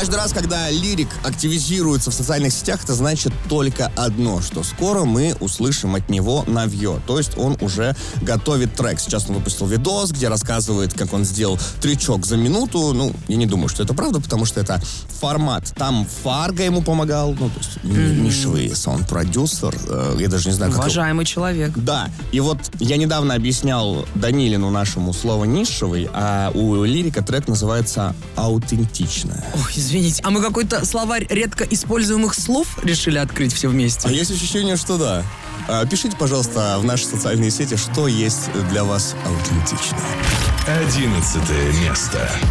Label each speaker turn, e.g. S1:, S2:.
S1: Каждый раз, когда лирик активизируется в социальных сетях, это значит только одно, что скоро мы услышим от него новье. То есть он уже готовит трек. Сейчас он выпустил видос, где рассказывает, как он сделал трючок за минуту. Ну, я не думаю, что это правда, потому что это формат. Там Фарго ему помогал, ну, то есть нишевый саунд-продюсер. Я даже не знаю, как...
S2: Уважаемый человек.
S1: Да. И вот я недавно объяснял Данилину нашему слово «нишевый», а у лирика трек называется «аутентичная».
S2: Ой, извините, а мы какой-то словарь редко используемых слов решили открыть все вместе?
S1: А есть ощущение, что да. Пишите, пожалуйста, в наши социальные сети, что есть для вас аутентичное.
S3: 11 место.